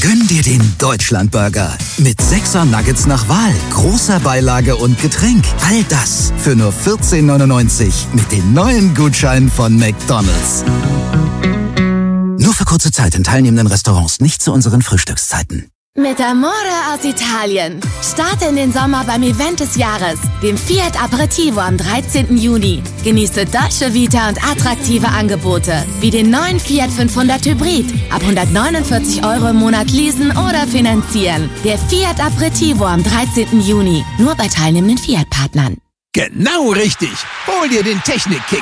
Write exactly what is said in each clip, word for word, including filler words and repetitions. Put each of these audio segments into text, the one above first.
Gönn dir den Deutschlandburger. Mit sechser Nuggets nach Wahl, großer Beilage und Getränk. All das für nur vierzehn neunundneunzig mit den neuen Gutscheinen von McDonald's. Nur für kurze Zeit in teilnehmenden Restaurants, nicht zu unseren Frühstückszeiten. Mit Amore aus Italien. Starte in den Sommer beim Event des Jahres, dem Fiat Aperitivo am dreizehnten Juni. Genieße Dolce Vita und attraktive Angebote, wie den neuen Fiat fünfhundert Hybrid. Ab hundertneunundvierzig Euro im Monat leasen oder finanzieren. Der Fiat Aperitivo am dreizehnten Juni. Nur bei teilnehmenden Fiat-Partnern. Genau richtig. Hol dir den Technik-Kick.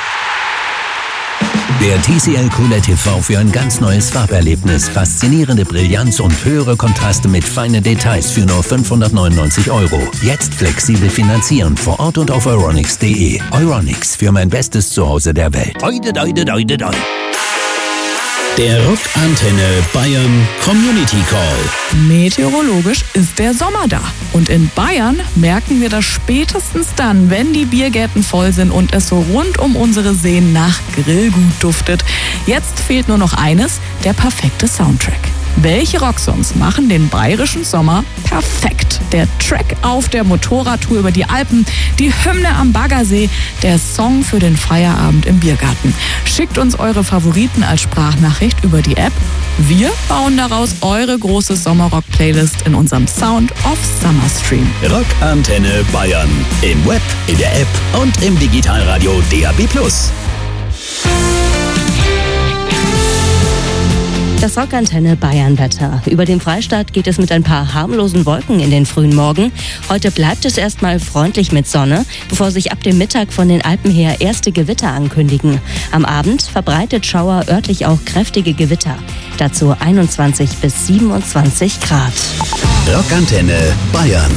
Der T C L QLED T V für ein ganz neues Farberlebnis. Faszinierende Brillanz und höhere Kontraste mit feinen Details für nur fünfhundertneunundneunzig Euro. Jetzt flexibel finanzieren vor Ort und auf euronics punkt de. Euronics, für mein bestes Zuhause der Welt. Oide, oide, oide, oide. Der Rockantenne Bayern Community Call. Meteorologisch ist der Sommer da. Und in Bayern merken wir das spätestens dann, wenn die Biergärten voll sind und es so rund um unsere Seen nach Grillgut duftet. Jetzt fehlt nur noch eines, der perfekte Soundtrack. Welche Rocksongs machen den bayerischen Sommer perfekt? Der Track auf der Motorradtour über die Alpen, die Hymne am Baggersee, der Song für den Feierabend im Biergarten. Schickt uns eure Favoriten als Sprachnachricht über die App. Wir bauen daraus eure große Sommerrock-Playlist in unserem Sound of Summer Stream. Rockantenne Bayern. Im Web, in der App und im Digitalradio D A B plus. Das Rockantenne Bayern-Wetter. Über dem Freistaat geht es mit ein paar harmlosen Wolken in den frühen Morgen. Heute bleibt es erstmal freundlich mit Sonne, bevor sich ab dem Mittag von den Alpen her erste Gewitter ankündigen. Am Abend verbreitet Schauer örtlich auch kräftige Gewitter. Dazu einundzwanzig bis siebenundzwanzig Grad. Rockantenne Bayern.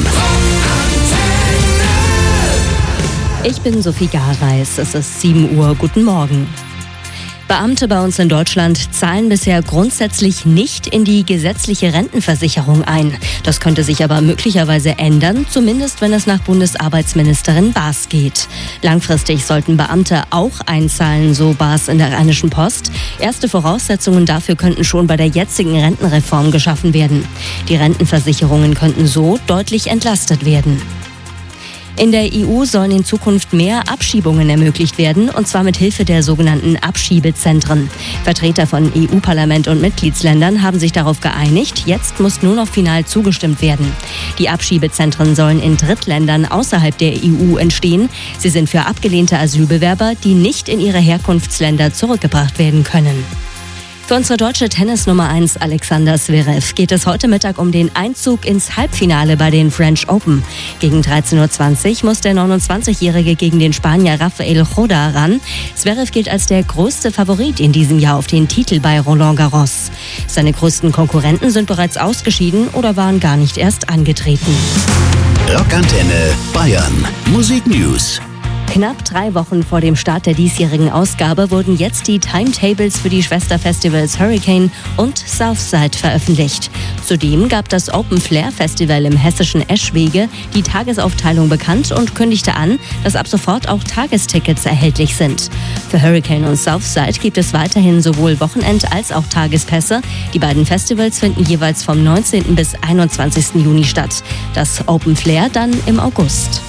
Ich bin Sophie Gareis. Es ist sieben Uhr. Guten Morgen. Beamte bei uns in Deutschland zahlen bisher grundsätzlich nicht in die gesetzliche Rentenversicherung ein. Das könnte sich aber möglicherweise ändern, zumindest wenn es nach Bundesarbeitsministerin Baas geht. Langfristig sollten Beamte auch einzahlen, so Baas in der Rheinischen Post. Erste Voraussetzungen dafür könnten schon bei der jetzigen Rentenreform geschaffen werden. Die Rentenversicherungen könnten so deutlich entlastet werden. In der E U sollen in Zukunft mehr Abschiebungen ermöglicht werden, und zwar mit Hilfe der sogenannten Abschiebezentren. Vertreter von E U-Parlament und Mitgliedsländern haben sich darauf geeinigt, jetzt muss nur noch final zugestimmt werden. Die Abschiebezentren sollen in Drittländern außerhalb der E U entstehen. Sie sind für abgelehnte Asylbewerber, die nicht in ihre Herkunftsländer zurückgebracht werden können. Für unsere deutsche Tennis-Nummer eins Alexander Zverev geht es heute Mittag um den Einzug ins Halbfinale bei den French Open. Gegen dreizehn Uhr zwanzig muss der neunundzwanzigjährige gegen den Spanier Rafael Roda ran. Zverev gilt als der größte Favorit in diesem Jahr auf den Titel bei Roland Garros. Seine größten Konkurrenten sind bereits ausgeschieden oder waren gar nicht erst angetreten. Rockantenne Bayern. Musik News. Knapp drei Wochen vor dem Start der diesjährigen Ausgabe wurden jetzt die Timetables für die Schwesterfestivals Hurricane und Southside veröffentlicht. Zudem gab das Open Flair Festival im hessischen Eschwege die Tagesaufteilung bekannt und kündigte an, dass ab sofort auch Tagestickets erhältlich sind. Für Hurricane und Southside gibt es weiterhin sowohl Wochenend- als auch Tagespässe. Die beiden Festivals finden jeweils vom neunzehnten bis einundzwanzigsten Juni statt. Das Open Flair dann im August.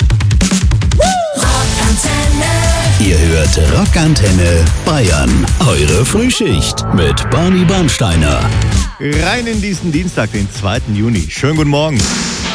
Ihr hört Rockantenne Bayern. Eure Frühschicht mit Barney Bernsteiner. Rein in diesen Dienstag, den zweiten Juni. Schönen guten Morgen.